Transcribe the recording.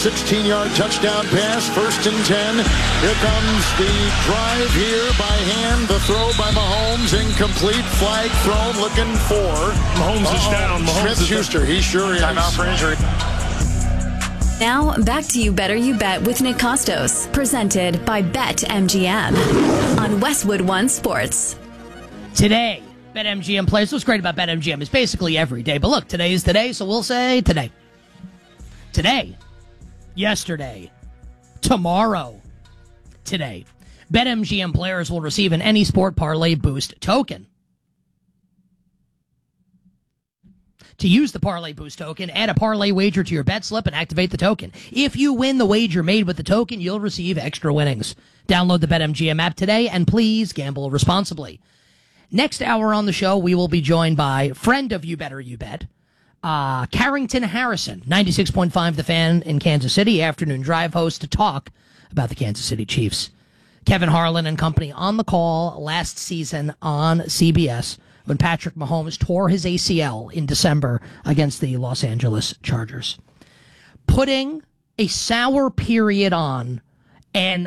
16-yard touchdown pass, 1st and 10. Here comes the drive here by hand. The throw by Mahomes, incomplete. Flag thrown, looking for Mahomes is down. Smith-Schuster, he sure is. Timeout for injury. Now, back to You Better You Bet with Nick Costos, presented by BetMGM on Westwood One Sports. Today, BetMGM plays. What's great about BetMGM is basically every day. But look, today is today, so we'll say today. Today, yesterday, tomorrow, today. BetMGM players will receive an Any Sport Parlay Boost token. To use the Parlay Boost token, add a parlay wager to your bet slip and activate the token. If you win the wager made with the token, you'll receive extra winnings. Download the BetMGM app today, and please gamble responsibly. Next hour on the show, we will be joined by friend of You Better You Bet, Carrington Harrison, 96.5 The Fan in Kansas City, afternoon drive host, to talk about the Kansas City Chiefs. Kevin Harlan and company on the call last season on CBS when Patrick Mahomes tore his ACL in December against the Los Angeles Chargers. Putting a sour period on and